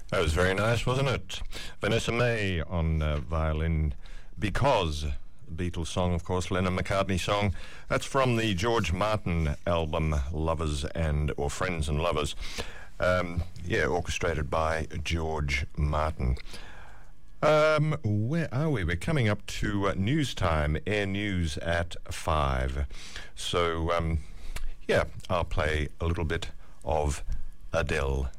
That was very nice, wasn't it? Vanessa May on violin, Because, the Beatles song, of course, Lennon McCartney song. That's from the George Martin album, Lovers or Friends and Lovers. Orchestrated by George Martin. Where are we? We're coming up to news time, Air News at 5. So, I'll play a little bit of Adele.